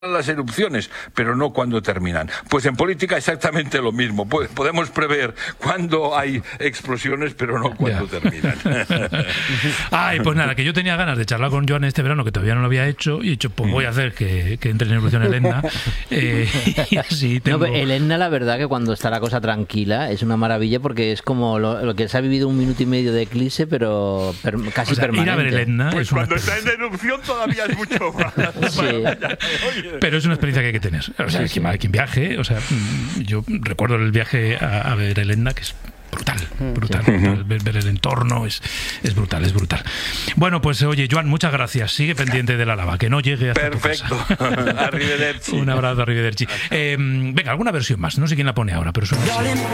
las erupciones, pero no cuando terminan. Pues en política exactamente lo mismo. Podemos prever cuándo hay explosiones, pero no cuándo terminan. Ay, pues nada, que yo tenía ganas de charlar con Joan este verano, que todavía no lo había hecho, y he dicho, pues voy a hacer que entre en erupción el Etna. Y así tengo... No, el Etna, la verdad, que cuando está la cosa tranquila es una maravilla, porque es como lo que se ha vivido 1 minuto y medio de eclipse, pero casi permanente. Ir a ver el Etna pues es una cuando está en erupción todavía es mucho más. Sí. Pero es una experiencia que hay que tener. O sea, Sí. quien viaje, o sea, yo recuerdo el viaje a ver el Etna, que es brutal. Ver el entorno es brutal. Bueno, pues oye, Joan, muchas gracias. Sigue pendiente de la lava, que no llegue hasta Perfecto. tu casa. Arrivederci. Un abrazo, arrivederci. Venga, alguna versión más. No sé quién la pone ahora, pero suena así.